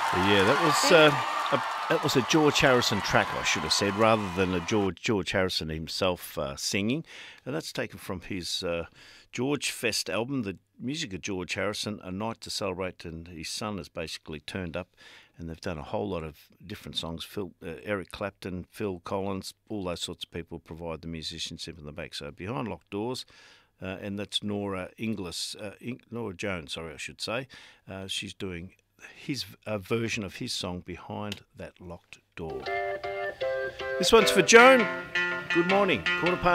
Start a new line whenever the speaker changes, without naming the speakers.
Yeah, that was a George Harrison track, I should have said, rather than a George Harrison himself singing. And that's taken from his George Fest album, the music of George Harrison, A Night to Celebrate, and his son has basically turned up, and they've done a whole lot of different songs. Eric Clapton, Phil Collins, all those sorts of people provide the musicianship in the back. So Behind Locked Doors. And that's Nora Jones, sorry, I should say. She's doing his version of his song Behind That Locked Door. This one's for Joan. Good morning. 1:15.